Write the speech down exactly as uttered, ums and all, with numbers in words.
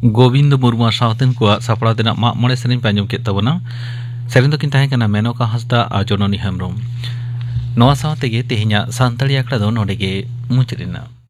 Govindo Murmu sauten kuat sapra dena mak mole sering panjum kita bona sering to kinta kana Menoka Hasda ajononi hamrom noa saute ge tehnya santali akla do node ge muchirina